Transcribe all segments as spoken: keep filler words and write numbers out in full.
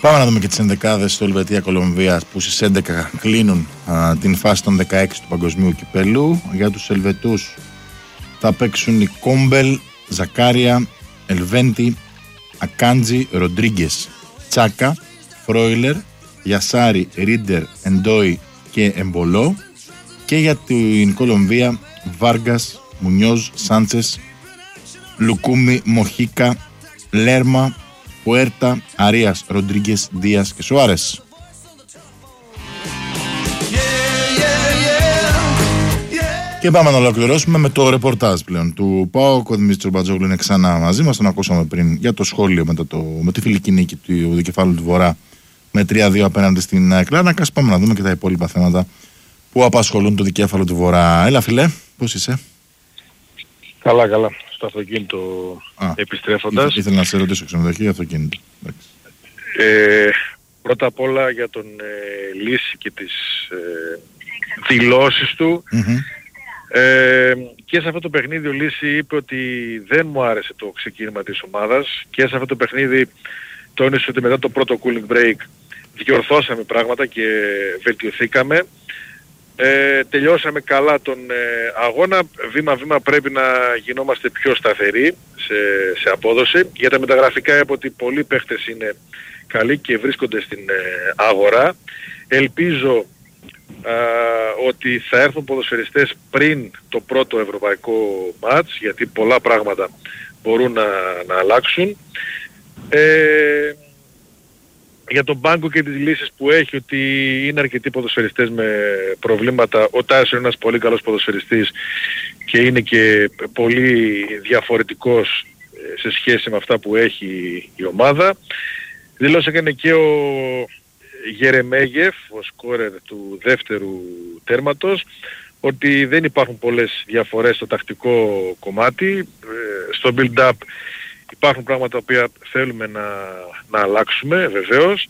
Πάμε να δούμε και τις ενδεκάδες του Ελβετία Κολομβίας που στις έντεκα κλείνουν α, την φάση των δεκαέξι του Παγκοσμίου Κυπέλλου. Για τους Ελβετούς θα παίξουν οι Κόμπελ, Ζακάρια, Ελβέντη, Ακάντζι, Ροντρίγκες, Τσάκα, Φρόιλερ, Γιασάρι, Ρίντερ, Εντόι και Εμπολό. Και για την Κολομβία Βάργας, Μουνιόζ, Σάντσες, Λουκούμι, Μοχίκα, Λέρμα, Πουέρτα, Αρίας, Ροντρίγκες, Δίας και Σουάρες. Και πάμε να ολοκληρώσουμε με το ρεπορτάζ πλέον του ΠΑΟΚ. Ο Δημήτρης Τσορμπατζόγλου είναι ξανά μαζί μας. Τον ακούσαμε πριν για το σχόλιο μετά το, με τη φιλική νίκη του Δικεφάλου του Βορρά με τρία δύο απέναντι στην Κλάρνακα. Πάμε να δούμε και τα υπόλοιπα θέματα που απασχολούν το Δικέφαλο του Βορρά. Έλα φιλέ, πώς είσαι? Καλά, καλά. Στο αυτοκίνητο Α, επιστρέφοντας. Ήθε, ήθελα να σε ρωτήσω ξενοδοχείο ή αυτοκίνητο. Ε, πρώτα απ' όλα για τον ε, Λύση και τις ε, δηλώσεις του. Mm-hmm. Ε, και σε αυτό το παιχνίδι ο Λύση είπε ότι δεν μου άρεσε το ξεκίνημα της ομάδας και σε αυτό το παιχνίδι τόνισε ότι μετά το πρώτο cooling break διορθώσαμε πράγματα και βελτιωθήκαμε. Ε, τελειώσαμε καλά τον ε, αγώνα, βήμα-βήμα πρέπει να γινόμαστε πιο σταθεροί σε, σε απόδοση. Για τα μεταγραφικά είπα ότι πολλοί παίχτες είναι καλοί και βρίσκονται στην ε, αγορά. Ελπίζω α, ότι θα έρθουν ποδοσφαιριστές πριν το πρώτο ευρωπαϊκό μάτς, γιατί πολλά πράγματα μπορούν να, να αλλάξουν. Ε, για τον πάγκο και τις λύσεις που έχει, ότι είναι αρκετοί ποδοσφαιριστές με προβλήματα. Ο Τάσος είναι ένας πολύ καλός ποδοσφαιριστής και είναι και πολύ διαφορετικός σε σχέση με αυτά που έχει η ομάδα. Δηλώσει έκανε και ο Γερεμέγεφ, ο σκόρερ του δεύτερου τέρματος, ότι δεν υπάρχουν πολλές διαφορές στο τακτικό κομμάτι. Στο build-up υπάρχουν πράγματα τα οποία θέλουμε να, να αλλάξουμε βεβαίως.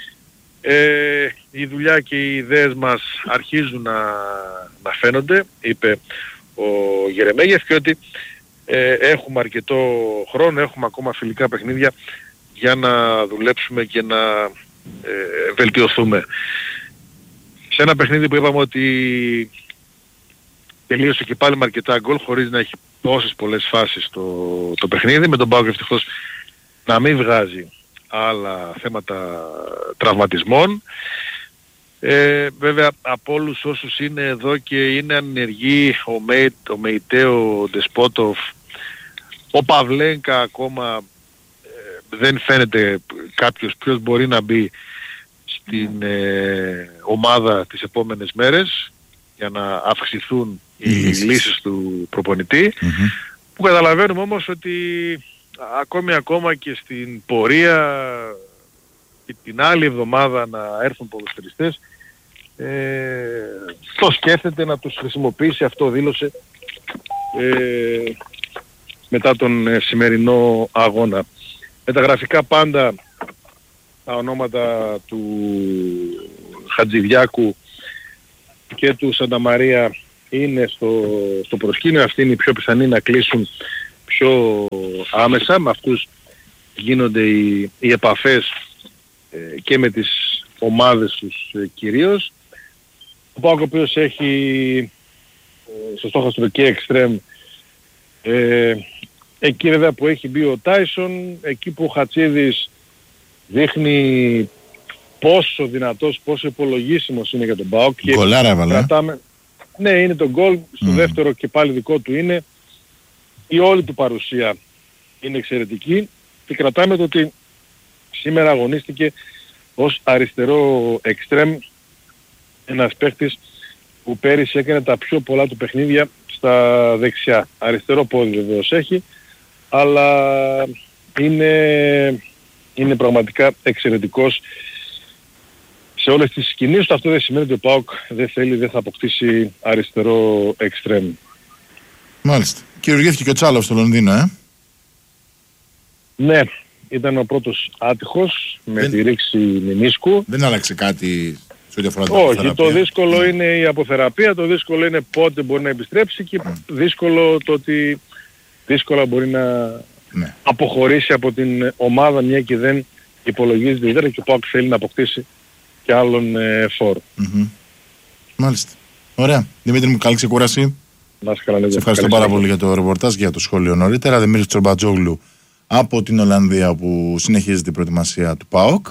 Ε, η δουλειά και οι ιδέες μας αρχίζουν να, να φαίνονται, είπε ο Γερεμέγεφ, και ότι ε, έχουμε αρκετό χρόνο, έχουμε ακόμα φιλικά παιχνίδια για να δουλέψουμε και να ε, βελτιωθούμε. Σε ένα παιχνίδι που είπαμε ότι τελείωσε και πάλι με αρκετά γκολ χωρίς να έχει τόσες πολλές φάσεις το, το παιχνίδι, με τον ΠΑΟΚ ευτυχώς να μην βγάζει άλλα θέματα τραυματισμών. Ε, βέβαια από όλους όσους είναι εδώ και είναι ανεργοί, ο, Μέιτ, ο Μεϊτέο, ο Ντεσπότοφ, ο Παυλένκα ακόμα ε, δεν φαίνεται κάποιος ποιος μπορεί να μπει στην ε, ομάδα τις επόμενες μέρες για να αυξηθούν οι λύσεις, λύσεις του προπονητή, mm-hmm. που καταλαβαίνουμε όμως ότι ακόμη ακόμα και στην πορεία και την άλλη εβδομάδα να έρθουν ποδοσφαιριστές, ε, το σκέφτεται να τους χρησιμοποιήσει, αυτό δήλωσε ε, μετά τον ε, σημερινό αγώνα. Με τα γραφικά πάντα τα ονόματα του Χατζηδιάκου και του Σανταμαρία είναι στο, στο προσκήνιο. Αυτοί είναι οι πιο πιθανοί να κλείσουν πιο άμεσα. Με αυτούς γίνονται οι, οι επαφές ε, και με τις ομάδες τους ε, κυρίως. Ο ΠΑΟΚ ο οποίος έχει ε, στο στόχαστρο και εξτρέμ, ε, εκεί βέβαια που έχει μπει ο Τάισον, εκεί που ο Χατσίδης δείχνει πόσο δυνατός, πόσο υπολογίσιμος είναι για τον ΠΑΟΚ. Γκολάρα έβαλε. Ναι, είναι το γκολ, στο mm. δεύτερο και πάλι δικό του είναι. Η όλη του παρουσία είναι εξαιρετική και κρατάμε το ότι σήμερα αγωνίστηκε ως αριστερό εξτρέμ, ένας παίχτης που πέρυσι έκανε τα πιο πολλά του παιχνίδια στα δεξιά. Αριστερό πόδι βεβαίως έχει, αλλά είναι, είναι πραγματικά εξαιρετικός σε όλες τις κινήσεις του. Αυτό δεν σημαίνει ότι ο ΠΑΟΚ δεν θέλει, δεν θα αποκτήσει αριστερό εξτρέμ. Μάλιστα. Κυριουργήθηκε και ο Τσάλοφ στο Λονδίνο, ε. Ναι, ήταν ο πρώτος άτυχος με δεν... τη ρήξη μηνίσκου. Δεν άλλαξε κάτι σε ό,τι αφορά την Όχι, αποθεραπεία. Το δύσκολο mm. είναι η αποθεραπεία, το δύσκολο είναι πότε μπορεί να επιστρέψει και mm. δύσκολο το ότι δύσκολα μπορεί να ναι. αποχωρήσει από την ομάδα, μια και δεν υπολογίζεται ιδιαίτερα και ο ΠΑΟΚ θέλει να αποκτήσει και άλλον ε, φόρ. Mm-hmm. Μάλιστα. Ωραία. Δημήτρη μου, καλή ξεκούραση. Να είσαι καλά, σε ευχαριστώ πάρα πολύ για το ρεπορτάζ και για το σχόλιο νωρίτερα. Δημήτρης Τσορμπατζόγλου από την Ολλανδία που συνεχίζει την προετοιμασία του ΠΑΟΚ.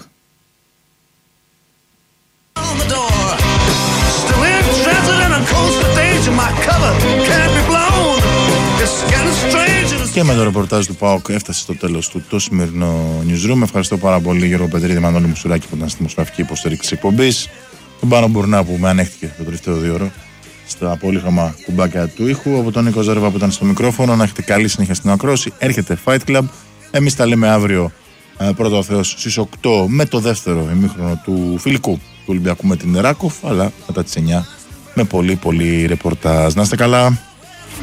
Και με το ρεπορτάζ του ΠΑΟΚ έφτασε στο τέλος του το σημερινό newsroom. Ευχαριστώ πάρα πολύ Γιώργο Πετρίδη, Μανώλη Μουσουράκη που ήταν στη δημοσιογραφική υποστήριξη της εκπομπής. Τον Πάνο Μπουρνά που με ανέχτηκε το τελευταίο δύο ώρο στα πολύχρωμα κουμπάκια του ήχου. Από τον Νίκο Ζέρβα που ήταν στο μικρόφωνο. Να έχετε καλή συνέχεια στην ακρόαση. Έρχεται Fight Club. Εμείς τα λέμε αύριο πρώτα ο Θεός στις οκτώ με το δεύτερο ημίχρονο του φιλικού του Ολυμπιακού με την Ράκοφ. Αλλά μετά τις εννιά με πολύ πολύ ρεπορτάζ. Να είστε καλά.